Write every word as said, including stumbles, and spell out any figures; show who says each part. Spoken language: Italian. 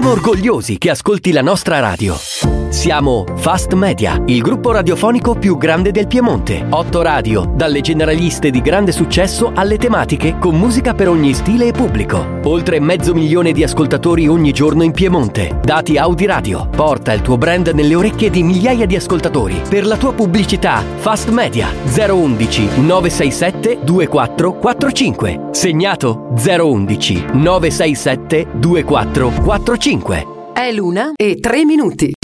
Speaker 1: Siamo orgogliosi che ascolti la nostra radio. Siamo Fast Media, il gruppo radiofonico più grande del Piemonte. Otto radio, dalle generaliste di grande successo alle tematiche con musica per ogni stile e pubblico. Oltre mezzo milione di ascoltatori ogni giorno in Piemonte. Dati Audi Radio. Porta il tuo brand nelle orecchie di migliaia di ascoltatori. Per la tua pubblicità, Fast Media zero undici nove sei sette due quattro quattro cinque. Segnato zero undici nove sei sette due quattro quattro cinque.
Speaker 2: È l'una e tre minuti.